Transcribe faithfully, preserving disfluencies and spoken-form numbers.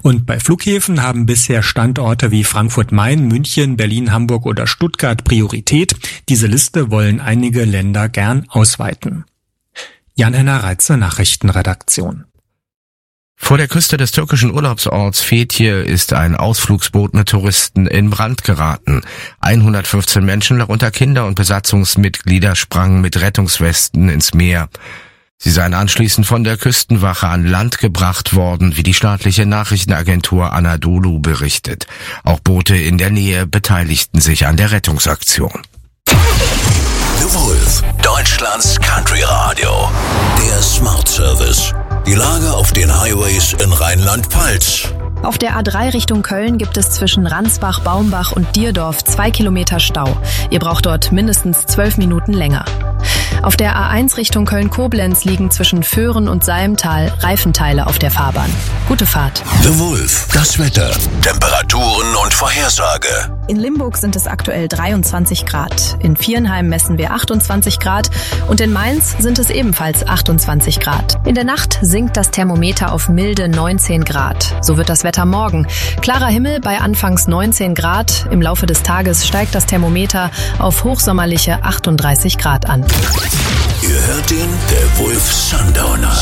Und bei Flughäfen haben bisher Standorte wie Frankfurt-Main, München, Berlin, Hamburg oder Stuttgart Priorität. Diese Liste wollen einige Länder gern ausweiten. Jan-Henner Reitze, Nachrichtenredaktion. Vor der Küste des türkischen Urlaubsorts Fethiye ist ein Ausflugsboot mit Touristen in Brand geraten. hundertfünfzehn Menschen, darunter Kinder und Besatzungsmitglieder, sprangen mit Rettungswesten ins Meer. Sie seien anschließend von der Küstenwache an Land gebracht worden, wie die staatliche Nachrichtenagentur Anadolu berichtet. Auch Boote in der Nähe beteiligten sich an der Rettungsaktion. The Wolf, Deutschlands Country Radio. Der Smart Service. Die Lage auf den Highways in Rheinland-Pfalz. Auf der A drei Richtung Köln gibt es zwischen Ransbach, Baumbach und Dierdorf zwei Kilometer Stau. Ihr braucht dort mindestens zwölf Minuten länger. Auf der A eins Richtung Köln-Koblenz liegen zwischen Föhren und Salmtal Reifenteile auf der Fahrbahn. Gute Fahrt. The Wolf, das Wetter, Temperaturen und Vorhersage. In Limburg sind es aktuell dreiundzwanzig Grad. In Viernheim messen wir achtundzwanzig Grad und in Mainz sind es ebenfalls achtundzwanzig Grad. In der Nacht sinkt das Thermometer auf milde neunzehn Grad. So wird das Wetter morgen. Klarer Himmel bei anfangs neunzehn Grad. Im Laufe des Tages steigt das Thermometer auf hochsommerliche achtunddreißig Grad an. Ihr hört ihn, der Wolf Sundowner.